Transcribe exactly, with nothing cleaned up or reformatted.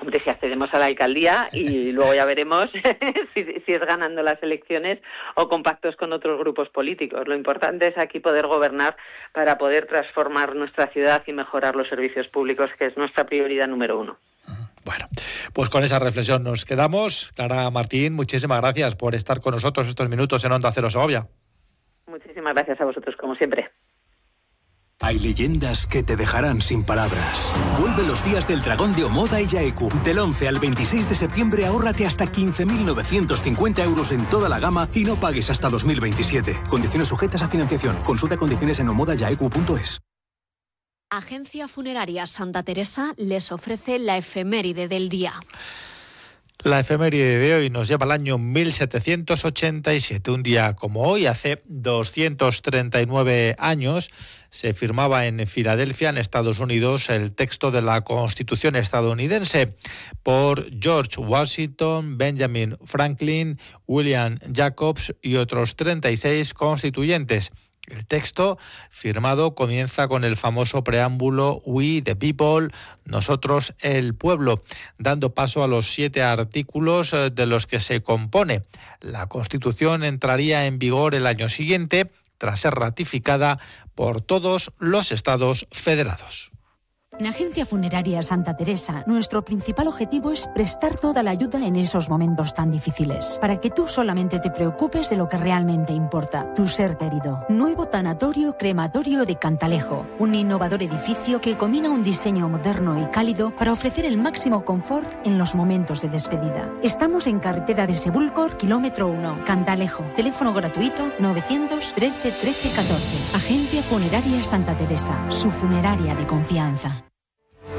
Hombre, si accedemos a la alcaldía y luego ya veremos si, si es ganando las elecciones o con pactos con otros grupos políticos. Lo importante es aquí poder gobernar para poder transformar nuestra ciudad y mejorar los servicios públicos, que es nuestra prioridad número uno. Bueno, pues con esa reflexión nos quedamos. Clara Martín, muchísimas gracias por estar con nosotros estos minutos en Onda Cero Segovia. Muchísimas gracias a vosotros, como siempre. Hay leyendas que te dejarán sin palabras. Vuelve los días del dragón de Omoda y Yaeku. Del once al veintiséis de septiembre ahórrate hasta quince mil novecientos cincuenta euros en toda la gama y no pagues hasta dos mil veintisiete. Condiciones sujetas a financiación. Consulta condiciones en omoda yaeku punto es. Agencia Funeraria Santa Teresa les ofrece la efeméride del día. La efeméride de hoy nos lleva al año mil setecientos ochenta y siete. Un día como hoy, hace doscientos treinta y nueve años, se firmaba en Filadelfia, en Estados Unidos, el texto de la Constitución estadounidense por George Washington, Benjamin Franklin, William Jacobs y otros treinta y seis constituyentes. El texto firmado comienza con el famoso preámbulo We the People, nosotros el pueblo, dando paso a los siete artículos de los que se compone. La Constitución entraría en vigor el año siguiente, tras ser ratificada por todos los estados federados. En Agencia Funeraria Santa Teresa, nuestro principal objetivo es prestar toda la ayuda en esos momentos tan difíciles, para que tú solamente te preocupes de lo que realmente importa, tu ser querido. Nuevo tanatorio crematorio de Cantalejo, un innovador edificio que combina un diseño moderno y cálido para ofrecer el máximo confort en los momentos de despedida. Estamos en carretera de Sebúlcor, kilómetro uno, Cantalejo. Teléfono gratuito novecientos trece trece catorce. Agencia Funeraria Santa Teresa, su funeraria de confianza.